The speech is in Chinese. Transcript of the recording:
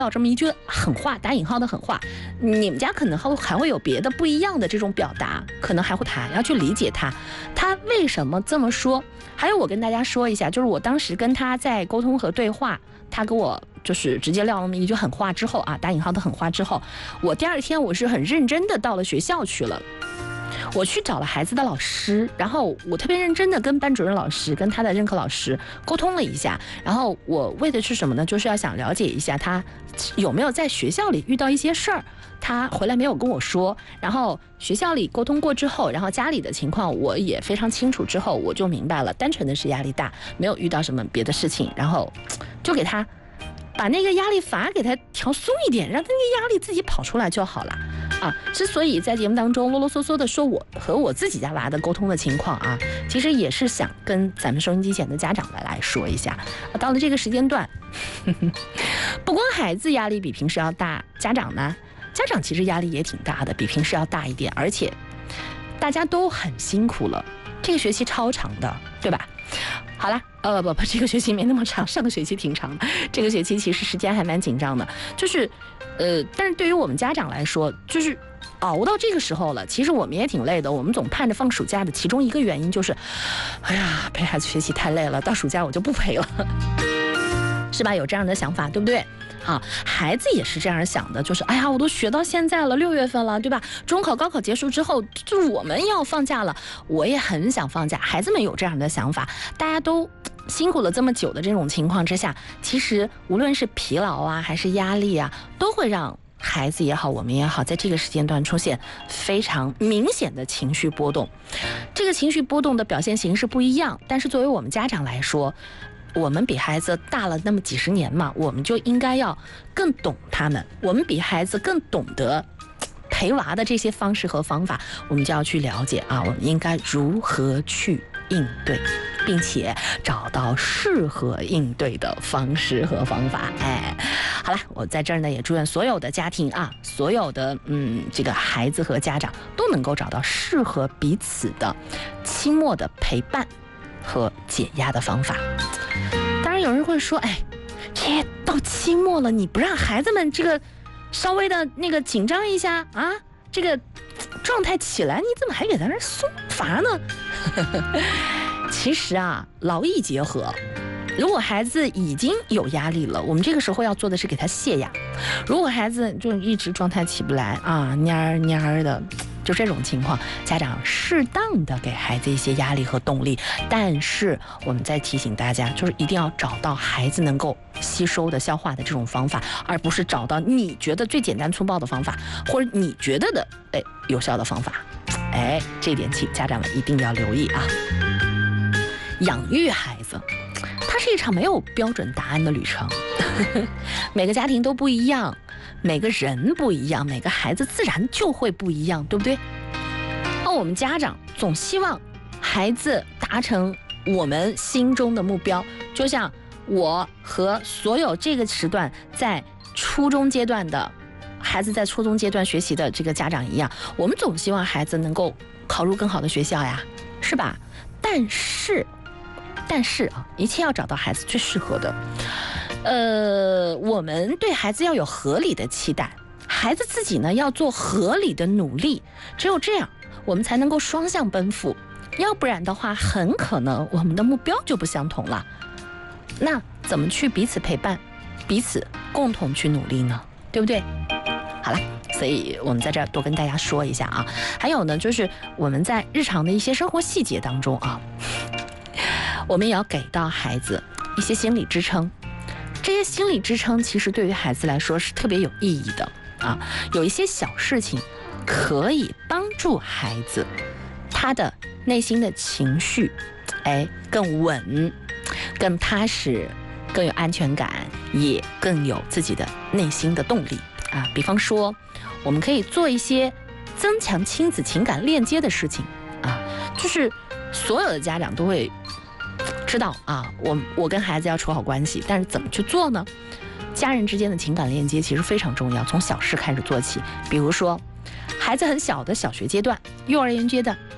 这么一句狠话，打引号的狠话，你们家可能还会有别的不一样的这种表达，可能还要去理解他为什么这么说。还有我跟大家说一下，就是我当时跟他在沟通和对话，他给我就是直接撂那么一句狠话之后啊，打引号的狠话之后，我第二天我是很认真的到了学校去了。我去找了孩子的老师，然后我特别认真的跟班主任老师跟他的任课老师沟通了一下，然后我为的是什么呢？就是要想了解一下他有没有在学校里遇到一些事儿，他回来没有跟我说，然后学校里沟通过之后，然后家里的情况我也非常清楚之后，我就明白了，单纯的是压力大，没有遇到什么别的事情，然后就给他把那个压力反而给他调松一点，让他那个压力自己跑出来就好了啊。之所以在节目当中啰啰嗦嗦的说我和我自己家娃的沟通的情况啊，其实也是想跟咱们收音机前的家长来说一下，到了这个时间段不光孩子压力比平时要大，家长其实压力也挺大的，比平时要大一点，而且大家都很辛苦了，这个学期超长的，对吧？好了，不，这个学期没那么长，上个学期挺长的，这个学期其实时间还蛮紧张的，就是但是对于我们家长来说，就是熬到这个时候了，其实我们也挺累的，我们总盼着放暑假的其中一个原因就是，哎呀，陪孩子学习太累了，到暑假我就不陪了，是吧？有这样的想法，对不对？好，孩子也是这样想的，就是哎呀，我都学到现在了，6月份了，对吧？中考、高考结束之后，就我们要放假了，我也很想放假。孩子们有这样的想法，大家都辛苦了这么久的这种情况之下，其实无论是疲劳啊，还是压力啊，都会让孩子也好，我们也好，在这个时间段出现非常明显的情绪波动。这个情绪波动的表现形式不一样，但是作为我们家长来说，我们比孩子大了那么几十年嘛，我们就应该要更懂他们，我们比孩子更懂得陪娃的这些方式和方法，我们就要去了解啊，我们应该如何去应对，并且找到适合应对的方式和方法。好了，我在这儿呢也祝愿所有的家庭啊，所有的这个孩子和家长都能够找到适合彼此的期末的陪伴和解压的方法。当然有人会说，这到期末了，你不让孩子们这个稍微的那个紧张一下啊，这个状态起来，你怎么还给他那松罚呢？其实啊，劳逸结合。如果孩子已经有压力了，我们这个时候要做的是给他泄压。如果孩子就一直状态起不来啊，蔫儿的，就这种情况，家长适当的给孩子一些压力和动力，但是我们再提醒大家，就是一定要找到孩子能够吸收的、消化的这种方法，而不是找到你觉得最简单粗暴的方法，或者你觉得的有效的方法。这点请家长们一定要留意啊。养育孩子，它是一场没有标准答案的旅程，每个家庭都不一样，每个人不一样，每个孩子自然就会不一样，对不对？我们家长总希望孩子达成我们心中的目标，就像我和所有这个时段在初中阶段的孩子在初中阶段学习的这个家长一样，我们总希望孩子能够考入更好的学校呀，是吧？但是啊，一切要找到孩子最适合的。我们对孩子要有合理的期待，孩子自己呢要做合理的努力，只有这样，我们才能够双向奔赴。要不然的话，很可能我们的目标就不相同了。那怎么去彼此陪伴，彼此共同去努力呢？对不对？好了，所以我们在这儿多跟大家说一下啊。还有呢，就是我们在日常的一些生活细节当中啊，我们也要给到孩子一些心理支撑。这些心理支撑其实对于孩子来说是特别有意义的啊。有一些小事情可以帮助孩子他的内心的情绪更稳、更踏实、更有安全感，也更有自己的内心的动力啊。比方说，我们可以做一些增强亲子情感链接的事情啊，就是所有的家长都会知道啊，我跟孩子要处好关系，但是怎么去做呢？家人之间的情感链接其实非常重要，从小事开始做起。比如说，孩子很小的小学阶段、幼儿园阶段，